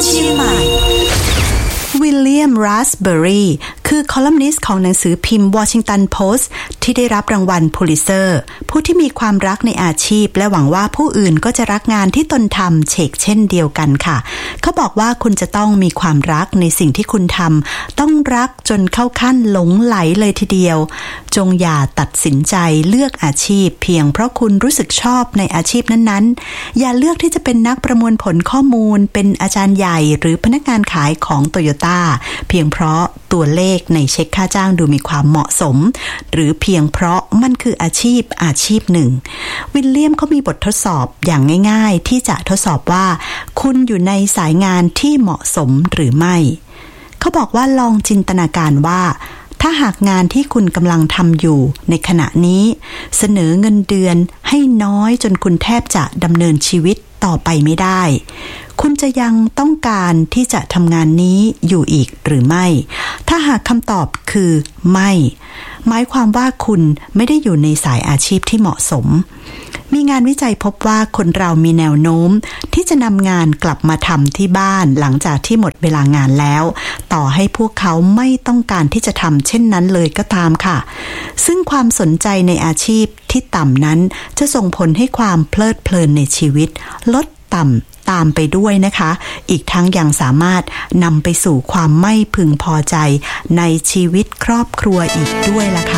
เชียงใหม่วิลเลียม ราสเบอรีคือคอลัมนิสต์ของหนังสือพิมพ์วอชิงตันโพสต์ที่ได้รับรางวัลพูลิเซอร์ผู้ที่มีความรักในอาชีพและหวังว่าผู้อื่นก็จะรักงานที่ตนทำเช่นเดียวกันค่ะเขาบอกว่าคุณจะต้องมีความรักในสิ่งที่คุณทำต้องรักจนเข้าขั้นหลงไหลเลยทีเดียวจงอย่าตัดสินใจเลือกอาชีพเพียงเพราะคุณรู้สึกชอบในอาชีพนั้นๆอย่าเลือกที่จะเป็นนักประมวลผลข้อมูลเป็นอาจารย์ใหญ่หรือพนักงานขายของโตโยต้าเพียงเพราะตัวเลขในเช็คค่าจ้างดูมีความเหมาะสมหรือเพียงเพราะมันคืออาชีพหนึ่งวิลเลียมเขามีบททดสอบอย่างง่ายๆที่จะทดสอบว่าคุณอยู่ในสายงานที่เหมาะสมหรือไม่เขาบอกว่าลองจินตนาการว่าถ้าหากงานที่คุณกำลังทำอยู่ในขณะนี้เสนอเงินเดือนให้น้อยจนคุณแทบจะดำเนินชีวิตต่อไปไม่ได้คุณจะยังต้องการที่จะทำงานนี้อยู่อีกหรือไม่ถ้าหากคำตอบคือไม่หมายความว่าคุณไม่ได้อยู่ในสายอาชีพที่เหมาะสมมีงานวิจัยพบว่าคนเรามีแนวโน้มที่จะนำงานกลับมาทำที่บ้านหลังจากที่หมดเวลางานแล้วต่อให้พวกเขาไม่ต้องการที่จะทำเช่นนั้นเลยก็ตามค่ะซึ่งความสนใจในอาชีพที่ต่ำนั้นจะส่งผลให้ความเพลิดเพลินในชีวิตลดต่ำตามไปด้วยนะคะอีกทั้งยังสามารถนำไปสู่ความไม่พึงพอใจในชีวิตครอบครัวอีกด้วยล่ะค่ะ